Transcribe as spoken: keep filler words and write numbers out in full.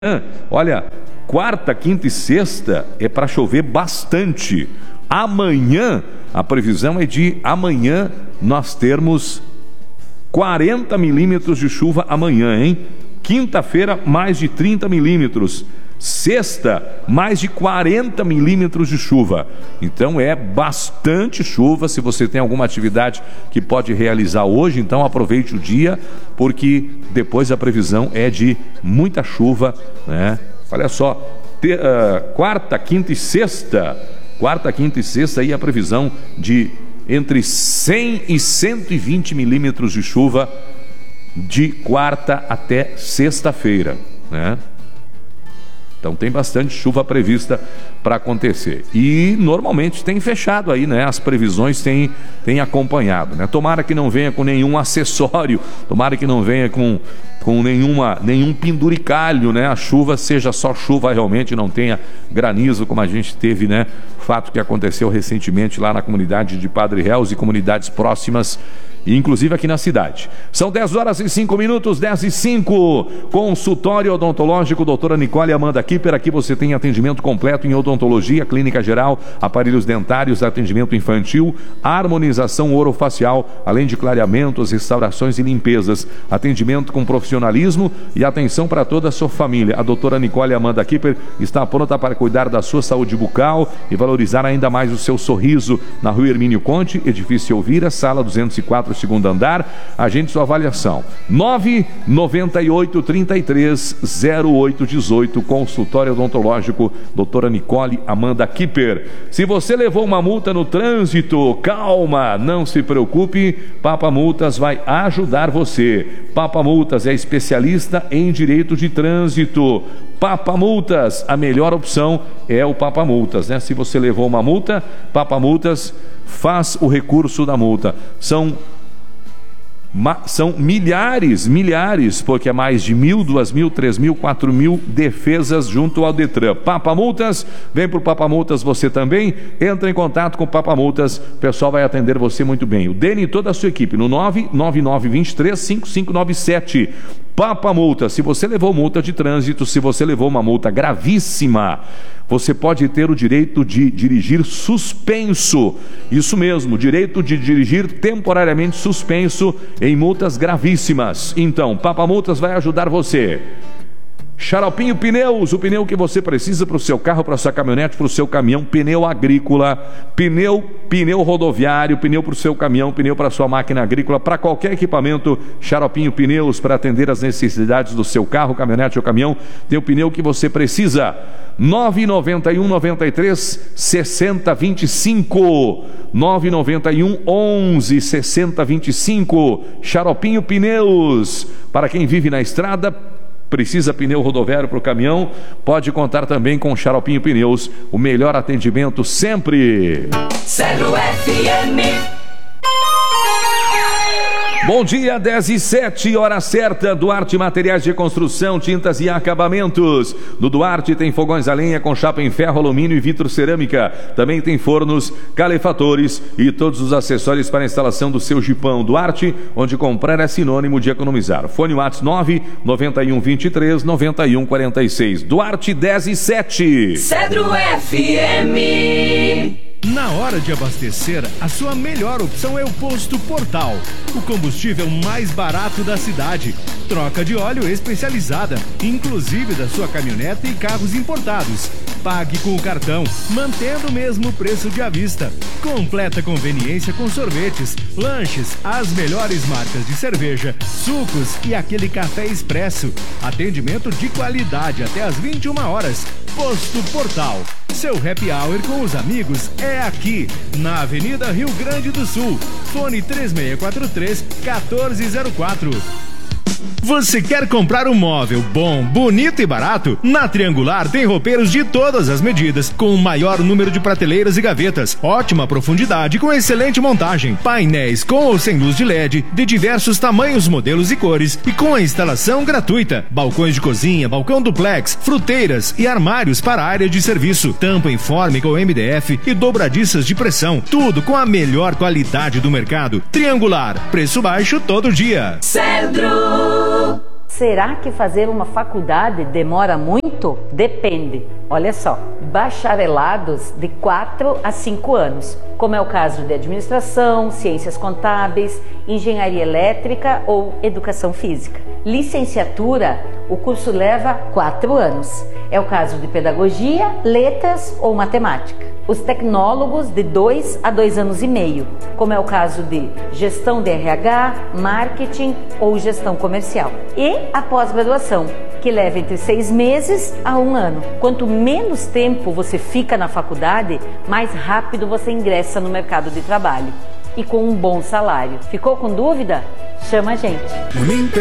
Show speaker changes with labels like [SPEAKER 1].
[SPEAKER 1] Olha, quarta, quinta e sexta é para chover bastante. Amanhã, a previsão é de amanhã nós termos quarenta milímetros de chuva amanhã, hein? Quinta-feira, mais de trinta milímetros. Sexta, mais de quarenta milímetros de chuva. Então é bastante chuva. Se você tem alguma atividade que pode realizar hoje, então aproveite o dia, porque depois a previsão é de muita chuva, né? Olha só, te, uh, quarta, quinta e sexta, quarta, quinta e sexta aí a previsão de entre cem e cento e vinte milímetros de chuva de quarta até sexta-feira, né? Então tem bastante chuva prevista para acontecer. E normalmente tem fechado aí, né? As previsões têm, têm acompanhado, né? Tomara que não venha com nenhum acessório, tomara que não venha com, com nenhuma, nenhum penduricalho, né? A chuva seja só chuva realmente, não tenha granizo como a gente teve, né? Fato que aconteceu recentemente lá na comunidade de Padre Réus e comunidades próximas, inclusive aqui na cidade. São dez horas e cinco minutos, dez e cinco. Consultório odontológico doutora Nicole Amanda Kipper. Aqui você tem atendimento completo em odontologia, clínica geral, aparelhos dentários, atendimento infantil, harmonização orofacial, além de clareamentos, restaurações e limpezas. Atendimento com profissionalismo e atenção para toda a sua família. A doutora Nicole Amanda Kipper está pronta para cuidar da sua saúde bucal e valorizar ainda mais o seu sorriso. Na rua Hermínio Conte, edifício Elvira, sala duzentos e quatro, segundo andar. Agende sua avaliação. nove nove oito, trinta e três, zero oito dezoito. Consultório odontológico doutora Nicole Amanda Kipper. Se você levou uma multa no trânsito, calma, não se preocupe, Papa Multas vai ajudar você. Papa Multas é especialista em direito de trânsito. Papa Multas, a melhor opção é o Papa Multas, né? Se você levou uma multa, Papa Multas faz o recurso da multa. São São milhares, milhares, porque é mais de mil, duas mil, três mil, quatro mil defesas junto ao Detran. Papa Multas, vem pro Papa Multas você também, entra em contato com o Papa Multas, o pessoal vai atender você muito bem. O Dene e toda a sua equipe no nove nove nove, dois três, cinco cinco nove sete. Papa Multas, se você levou multa de trânsito, se você levou uma multa gravíssima, você pode ter o direito de dirigir suspenso. Isso mesmo, direito de dirigir temporariamente suspenso em multas gravíssimas. Então, Papa Multas vai ajudar você. Xaropinho Pneus, o pneu que você precisa para o seu carro, para a sua caminhonete, para o seu caminhão, pneu agrícola, pneu, pneu rodoviário, pneu para o seu caminhão, pneu para a sua máquina agrícola, para qualquer equipamento, Xaropinho Pneus, para atender as necessidades do seu carro, caminhonete ou caminhão, tem o pneu que você precisa. nove nove um, nove três, seis zero dois cinco, nove nove um, onze, seis zero dois cinco, Xaropinho Pneus, para quem vive na estrada, precisa pneu rodoviário para o caminhão, pode contar também com Xaropinho Pneus, o melhor atendimento sempre.
[SPEAKER 2] Cedro F M.
[SPEAKER 1] Bom dia, dez e sete, hora certa. Duarte Materiais de Construção, Tintas e Acabamentos. No Duarte tem fogões a lenha com chapa em ferro, alumínio e vitro cerâmica. Também tem fornos, calefatores e todos os acessórios para a instalação do seu jipão. Duarte, onde comprar é sinônimo de economizar. Fone WhatsApp nove nove um, vinte e três, noventa e um, quarenta e seis. Duarte dez e sete.
[SPEAKER 2] Cedro F M.
[SPEAKER 3] Na hora de abastecer, a sua melhor opção é o Posto Portal, o combustível mais barato da cidade. Troca de óleo especializada, inclusive da sua caminhonete e carros importados. Pague com o cartão, mantendo o mesmo preço de à vista. Completa conveniência com sorvetes, lanches, as melhores marcas de cerveja, sucos e aquele café expresso. Atendimento de qualidade até às vinte e uma horas. Posto Portal. Seu happy hour com os amigos é aqui, na Avenida Rio Grande do Sul. Fone três seis quatro três, um quatro zero quatro. Você quer comprar um móvel bom, bonito e barato? Na Triangular tem roupeiros de todas as medidas, com o maior número de prateleiras e gavetas, ótima profundidade com excelente montagem, painéis com ou sem luz de L E D, de diversos tamanhos, modelos e cores, e com a instalação gratuita, balcões de cozinha, balcão duplex, fruteiras e armários para a área de serviço, tampa em forme com M D F e dobradiças de pressão, tudo com a melhor qualidade do mercado. Triangular, preço baixo todo dia.
[SPEAKER 2] Cedro
[SPEAKER 4] Será que fazer uma faculdade demora muito? Depende. Olha só, bacharelados de quatro a cinco anos, como é o caso de administração, ciências contábeis, engenharia elétrica ou educação física. Licenciatura, o curso leva quatro anos. É o caso de pedagogia, letras ou matemática. Os tecnólogos de dois a dois anos e meio, como é o caso de gestão de R H, marketing ou gestão comercial. E a pós-graduação, que leva entre seis meses a um ano. Quanto menos tempo você fica na faculdade, mais rápido você ingressa no mercado de trabalho e com um bom salário. Ficou com dúvida? Chama a gente.